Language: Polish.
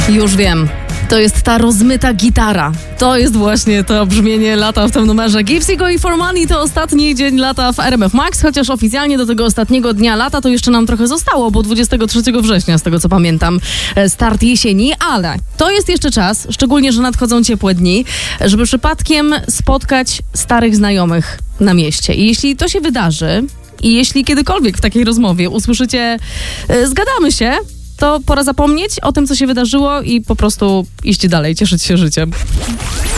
Już wiem. To jest ta rozmyta gitara. To jest właśnie to brzmienie lata w tym numerze. Givesie Going for Money to ostatni dzień lata w RMF Max, chociaż oficjalnie do tego ostatniego dnia lata to jeszcze nam trochę zostało, bo 23 września, z tego co pamiętam, start jesieni, ale to jest jeszcze czas, szczególnie, że nadchodzą ciepłe dni, żeby przypadkiem spotkać starych znajomych na mieście. I jeśli to się wydarzy i jeśli kiedykolwiek w takiej rozmowie usłyszycie zgadamy się, to pora zapomnieć o tym, co się wydarzyło i po prostu iść dalej, cieszyć się życiem.